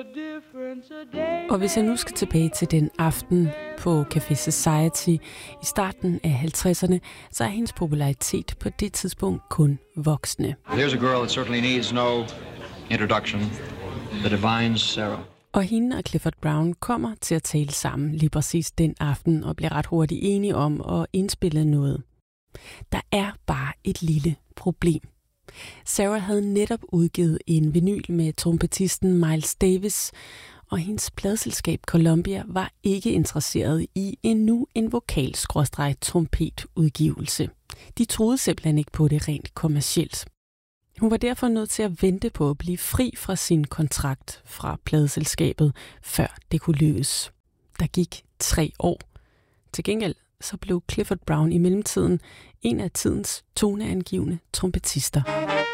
Og hvis jeg nu skal tilbage til den aften på Café Society i starten af 50'erne, så er hendes popularitet på det tidspunkt kun voksende. Here's a girl that certainly needs no introduction. The divine Sarah. Og hende og Clifford Brown kommer til at tale sammen lige præcis den aften og bliver ret hurtigt enige om at indspille noget. Der er bare et lille problem. Sarah havde netop udgivet en vinyl med trompetisten Miles Davis, og hendes pladeselskab Columbia var ikke interesseret i endnu en vokal-trompetudgivelse. De troede simpelthen ikke på det rent kommercielt. Hun var derfor nødt til at vente på at blive fri fra sin kontrakt fra pladeselskabet, før det kunne lykkes. Der gik 3 år. Til gengæld så blev Clifford Brown i mellemtiden en af tidens toneangivende trompetister.